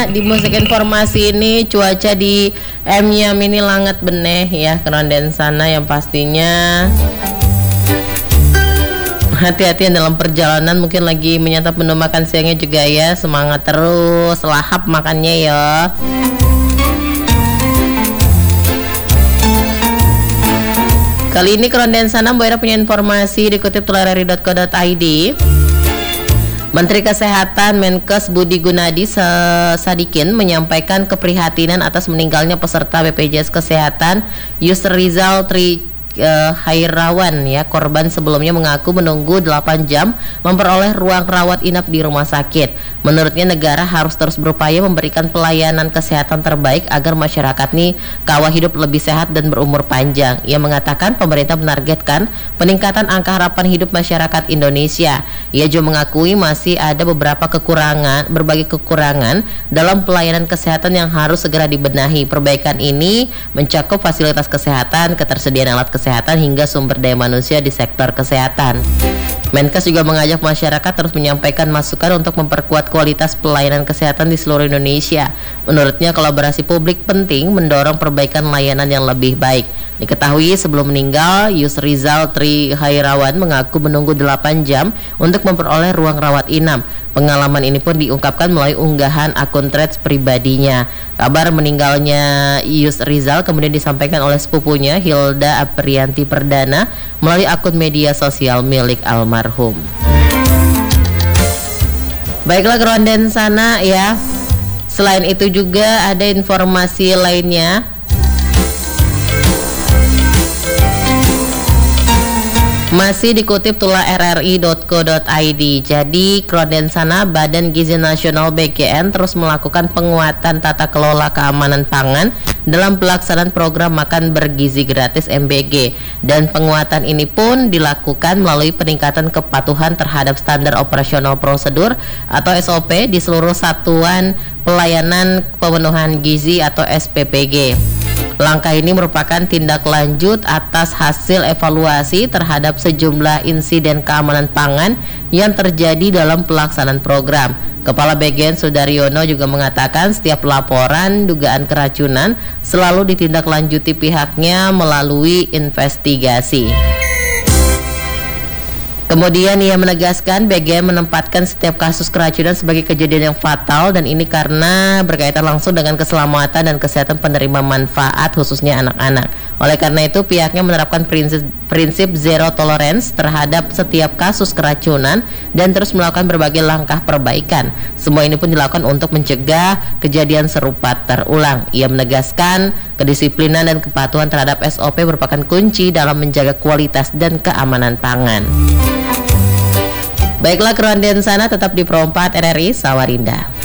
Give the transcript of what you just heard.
Di musik informasi ini cuaca di Miam ini langat beneh ya keronden sana yang pastinya hati-hati dalam perjalanan, mungkin lagi menyantap menu makan siangnya juga ya, semangat terus, lahap makannya ya. Kali ini keronden sana Bu Era punya informasi dikutip telerari.co.id. Menteri Kesehatan Menkes Budi Gunadi Sadikin menyampaikan keprihatinan atas meninggalnya peserta BPJS Kesehatan Yusrizal Hairawan ya. Korban sebelumnya mengaku menunggu 8 jam memperoleh ruang rawat inap di rumah sakit. Menurutnya negara harus terus berupaya memberikan pelayanan kesehatan terbaik agar masyarakat nih kawah hidup lebih sehat dan berumur panjang. Ia mengatakan pemerintah menargetkan peningkatan angka harapan hidup masyarakat Indonesia. Ia juga mengakui masih ada berbagai kekurangan dalam pelayanan kesehatan yang harus segera dibenahi. Perbaikan ini mencakup fasilitas kesehatan, ketersediaan alat kesehatan hingga sumber daya manusia di sektor kesehatan. Menkes juga mengajak masyarakat terus menyampaikan masukan untuk memperkuat kualitas pelayanan kesehatan di seluruh Indonesia. Menurutnya kolaborasi publik penting mendorong perbaikan layanan yang lebih baik. Diketahui sebelum meninggal, Yusrizal Hairawan mengaku menunggu 8 jam untuk memperoleh ruang rawat inap. Pengalaman ini pun diungkapkan melalui unggahan akun Threads pribadinya. Kabar meninggalnya Yusrizal kemudian disampaikan oleh sepupunya Hilda Aprianti Perdana melalui akun media sosial milik almarhum. Baiklah keronden sana ya. Selain itu juga ada informasi lainnya. Masih dikutip tulah rri.co.id. Jadi keronden sana Badan Gizi Nasional BGN terus melakukan penguatan tata kelola keamanan pangan dalam pelaksanaan program makan bergizi gratis MBG, dan penguatan ini pun dilakukan melalui peningkatan kepatuhan terhadap standar operasional prosedur atau SOP di seluruh satuan pelayanan pemenuhan gizi atau SPPG. Langkah ini merupakan tindak lanjut atas hasil evaluasi terhadap sejumlah insiden keamanan pangan yang terjadi dalam pelaksanaan program. Kepala BGN Sudaryono juga mengatakan setiap laporan dugaan keracunan selalu ditindaklanjuti pihaknya melalui investigasi. Kemudian ia menegaskan BGN menempatkan setiap kasus keracunan sebagai kejadian yang fatal, dan ini karena berkaitan langsung dengan keselamatan dan kesehatan penerima manfaat khususnya anak-anak. Oleh karena itu pihaknya menerapkan prinsip zero tolerance terhadap setiap kasus keracunan dan terus melakukan berbagai langkah perbaikan. Semua ini pun dilakukan untuk mencegah kejadian serupa terulang. Ia menegaskan kedisiplinan dan kepatuhan terhadap SOP merupakan kunci dalam menjaga kualitas dan keamanan pangan. Baiklah keronden sana tetap di Pro 4 RRI Samarinda.